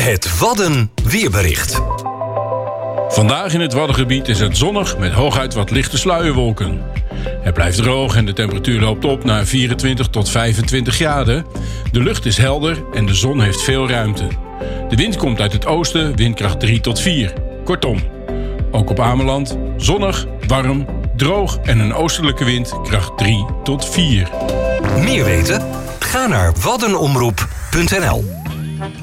Het Wadden weerbericht. Vandaag in het Waddengebied is het zonnig met hooguit wat lichte sluierwolken. Het blijft droog en de temperatuur loopt op naar 24 tot 25 graden. De lucht is helder en de zon heeft veel ruimte. De wind komt uit het oosten, windkracht 3 tot 4. Kortom, ook op Ameland zonnig, warm, droog en een oostelijke wind kracht 3 tot 4. Meer weten? Ga naar waddenomroep.nl.